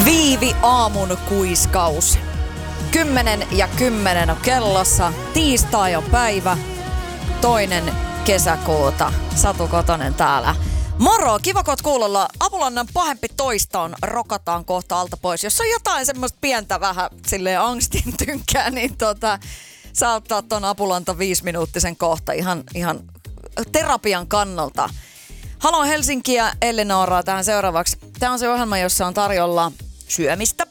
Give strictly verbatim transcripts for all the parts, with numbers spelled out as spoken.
Viivi aamun kuiskaus. Kymmenen ja kymmenen on kellossa. Tiistai on päivä. Toinen kesäkuuta. Satu Kotonen täällä. Moro, kiva kun oot kuulolla. Apulannan pahempi toista on rokataan kohta alta pois. Jos on jotain semmoista pientä vähän silleen angstin tynkää, niin tota, saa ottaa ton Apulanta viisiminuuttisen kohta ihan, ihan terapian kannalta. Halo Helsinkiä, Ellinooraa tähän seuraavaksi. Tämä on se ohjelma, jossa on tarjolla syömistä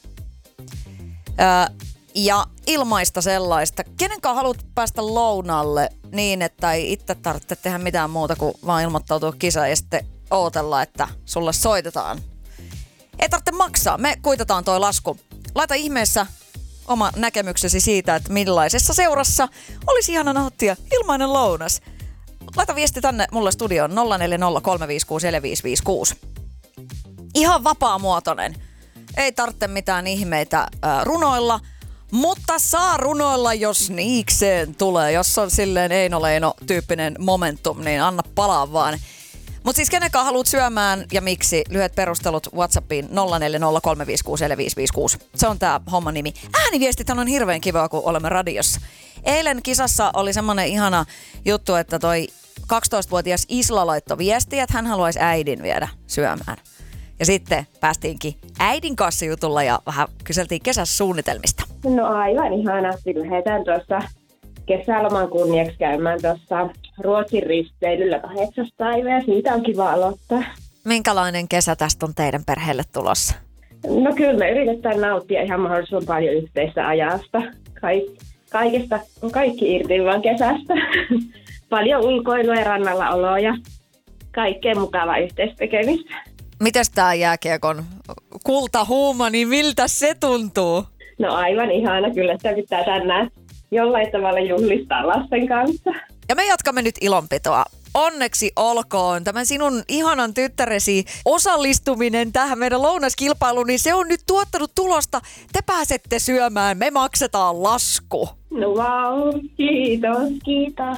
öö, ja ilmaista sellaista. Kenenkaan haluat päästä lounalle niin, että ei itse tarvitse tehdä mitään muuta kuin vaan ilmoittautua kisaan ja sitten ootella, että sulle soitetaan. Ei tarvitse maksaa, me kuitataan toi lasku. Laita ihmeessä oma näkemyksesi siitä, että millaisessa seurassa olisi ihana nauttia ilmainen lounas. Laita viesti tänne mulle studioon nolla neljä nolla kolme viisi kuusi neljä viisi viisi kuusi. Ihan vapaamuotoinen. Ei tarvitse mitään ihmeitä äh, runoilla, mutta saa runoilla, jos niikseen tulee. Jos on silleen Eino Leino tyyppinen momentum, niin anna palaa vaan. Mutta siis kenenkaan haluat syömään ja miksi? Lyhyet perustelut WhatsAppiin nolla neljä nolla kolme viisi kuusi neljä viisi viisi kuusi. Se on tää homman nimi. Ääniviestit on hirveän kivaa, kun olemme radiossa. Eilen kisassa oli semmonen ihana juttu, että toi kaksitoistavuotias Isla laittoi viestiä, että hän haluaisi äidin viedä syömään. Ja sitten päästiinkin äidin kanssa jutulla ja vähän kyseltiin kesäsuunnitelmista. No aivan ihanasti. Lähdetään tuossa kesäloman kunniaksi käymään tuossa Ruotsin risteilyllä kahdeksas päivä ja siitä on kiva aloittaa. Minkälainen kesä tästä on teidän perheelle tulossa? No kyllä me yritetään nauttia ihan mahdollisimman paljon yhteistä ajasta. Kaik- kaikesta on kaikki irti vaan kesästä. Paljon ulkoilua ja rannalla oloa ja kaikkea mukavaa yhteistekemistä. Mites tää jääkiekon kultahuuma, niin miltä se tuntuu? No aivan ihana, kyllä sitä pitää tänään jollain tavalla juhlistaa lasten kanssa. Ja me jatkamme nyt ilonpitoa. Onneksi olkoon tämän sinun ihanan tyttäresi osallistuminen tähän meidän lounaskilpailuun, niin se on nyt tuottanut tulosta. Te pääsette syömään, me maksetaan lasku. No vau, wow, kiitos. Kiitos.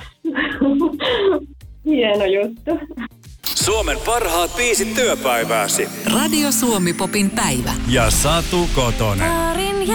Hieno juttu. Suomen parhaat biisit työpäivääsi. Radio Suomi Popin päivä. Ja Satu Kotonen.